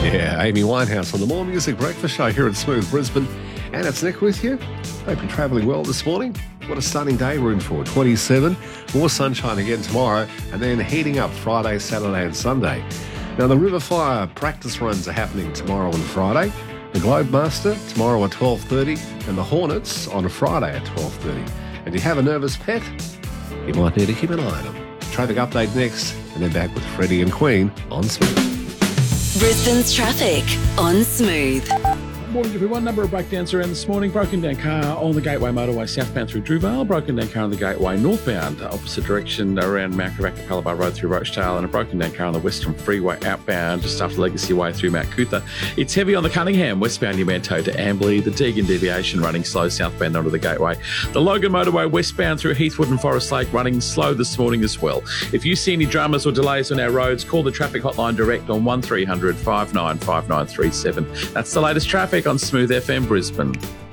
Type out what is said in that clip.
Yeah, Amy Winehouse on the More Music Breakfast Show here at Smooth Brisbane. And it's Nick with you. Hope you're travelling well this morning. What a stunning day we're in for. 27, more sunshine again tomorrow, and then heating up Friday, Saturday and Sunday. Now, the River Fire practice runs are happening tomorrow and Friday. The Globemaster tomorrow at 12:30, and the Hornets on a Friday at 12:30. And do you have a nervous pet? You might need to keep an eye on them. Traffic update next, and then back with Freddie and Queen on Smooth. Brisbane's traffic on Smooth. Morning, everyone. Number of breakdowns around this morning. Broken down car on the Gateway motorway southbound through Drewvale. Broken down car on the Gateway northbound opposite direction around Mount Cavacapalaba Road through Rochedale, and a broken down car on the Western Freeway outbound just after Legacy Way through Mount Cootha. It's heavy on the Cunningham westbound near Manto to Amberley. The Deagon deviation running slow southbound onto the Gateway. The Logan motorway westbound through Heathwood and Forest Lake running slow this morning as well. If you see any dramas or delays on our roads, call the traffic hotline direct on 1300 595937. That's the latest traffic on Smooth FM Brisbane.